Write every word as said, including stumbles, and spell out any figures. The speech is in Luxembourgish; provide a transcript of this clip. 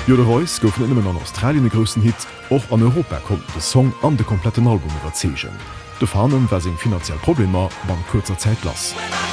Jo The Voice goufen ëmmen an Australien de grossen Hit, och an Europa konnten de Song an de kompletten Album iwwerzegen. De Fanen war seg finanziell Problemer beim kurzer Zeit lass.